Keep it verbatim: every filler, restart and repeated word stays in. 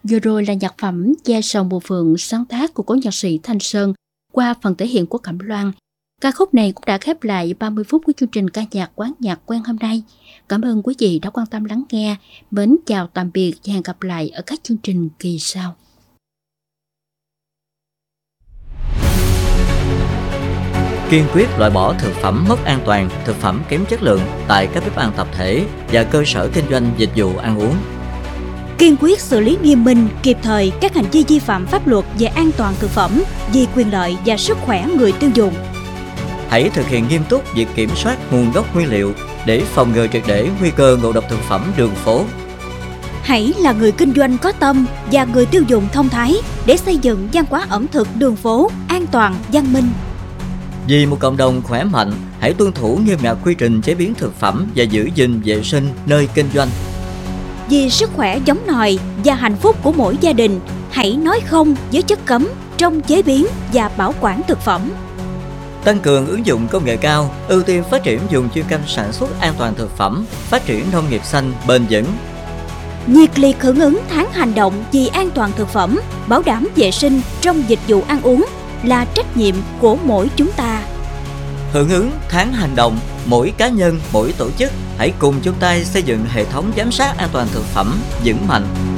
Vừa rồi là nhạc phẩm Ve Sầu Mùa Phượng sáng tác của cố nhạc sĩ Thanh Sơn qua phần thể hiện của Cẩm Loan. Ca khúc này cũng đã khép lại ba mươi phút của chương trình ca nhạc quán nhạc quen hôm nay. Cảm ơn quý vị đã quan tâm lắng nghe. Mến chào tạm biệt và hẹn gặp lại ở các chương trình kỳ sau. Kiên quyết loại bỏ thực phẩm mất an toàn, thực phẩm kém chất lượng tại các bếp ăn tập thể và cơ sở kinh doanh dịch vụ ăn uống. Kiên quyết xử lý nghiêm minh, kịp thời các hành vi vi phạm pháp luật về an toàn thực phẩm vì quyền lợi và sức khỏe người tiêu dùng. Hãy thực hiện nghiêm túc việc kiểm soát nguồn gốc nguyên liệu để phòng ngừa triệt để nguy cơ ngộ độc thực phẩm đường phố. Hãy là người kinh doanh có tâm và người tiêu dùng thông thái để xây dựng văn hóa ẩm thực đường phố an toàn, văn minh. Vì một cộng đồng khỏe mạnh, hãy tuân thủ nghiêm ngặt quy trình chế biến thực phẩm và giữ gìn vệ sinh nơi kinh doanh. Vì sức khỏe giống nòi và hạnh phúc của mỗi gia đình, hãy nói không với chất cấm trong chế biến và bảo quản thực phẩm. Tăng cường ứng dụng công nghệ cao, ưu tiên phát triển vùng chuyên canh sản xuất an toàn thực phẩm, phát triển nông nghiệp xanh bền vững. Nhiệt liệt hưởng ứng tháng hành động vì an toàn thực phẩm, bảo đảm vệ sinh trong dịch vụ ăn uống là trách nhiệm của mỗi chúng ta. Hưởng ứng tháng hành động, mỗi cá nhân, mỗi tổ chức hãy cùng chung tay xây dựng hệ thống giám sát an toàn thực phẩm vững mạnh.